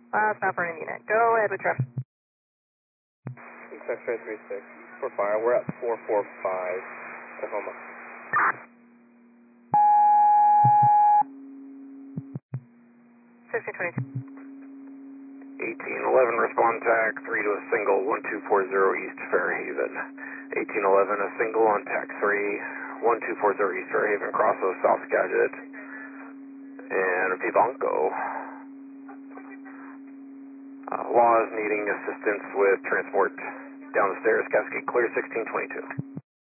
Stop running the unit. Go ahead with traffic. X-ray 36 for fire. We're at 445 Tacoma. 1622. 1811, respond TAC 3 to a single, 1240 East Fairhaven. 1811, a single on TAC 3, 1240 East Fairhaven, Crosso, South Skagit. And Vivanco. Law is needing assistance with transport down the stairs. Cascade clear 1622.